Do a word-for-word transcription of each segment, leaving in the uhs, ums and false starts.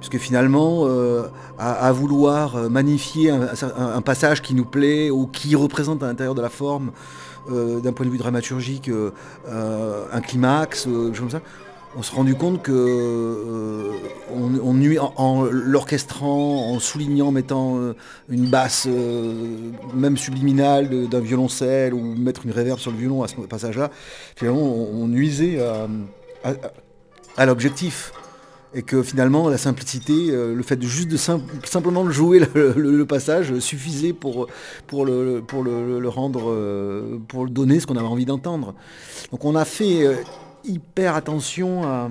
Puisque finalement, euh, à, à vouloir magnifier un, un- un passage qui nous plaît ou qui représente à l'intérieur de la forme, euh, d'un point de vue dramaturgique, euh, euh, un climax, euh, des choses comme ça, on s'est rendu compte que euh, on, on nuit en, en l'orchestrant, en soulignant, en mettant euh, une basse, euh, même subliminale de- d'un violoncelle ou mettre une réverb sur le violon à ce passage-là. Finalement, on, on nuisait à, à- à l'objectif. Et que finalement, la simplicité, euh, le fait de juste de sim- simplement de jouer le, le- le passage suffisait pour, pour, le, pour le, le rendre, euh, pour le donner ce qu'on avait envie d'entendre. Donc on a fait euh, hyper attention à,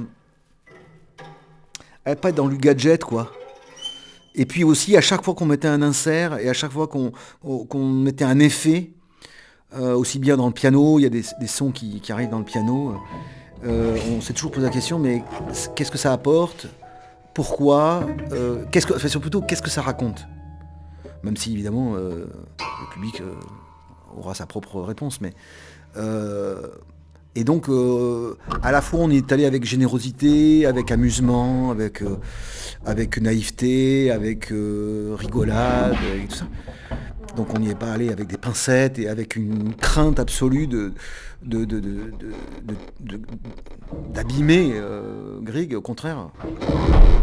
à pas être dans le gadget, quoi. Et puis aussi, à chaque fois qu'on mettait un insert et à chaque fois qu'on qu'on mettait un effet, euh, aussi bien dans le piano, il y a des, des sons qui, qui arrivent dans le piano, euh, on s'est toujours posé la question, mais qu'est-ce que ça apporte? Pourquoi? euh, qu'est-ce que, enfin, sur- plutôt, qu'est-ce que ça raconte? Même si, évidemment, euh, le public euh, aura sa propre réponse, mais... euh, et donc, euh, à la fois, on y est allé avec générosité, avec amusement, avec, euh, avec naïveté, avec euh, rigolade, et tout ça. Donc, on n'y est pas allé avec des pincettes et avec une crainte absolue de, de, de, de- de- de- de- d'abîmer euh, Grieg, au contraire.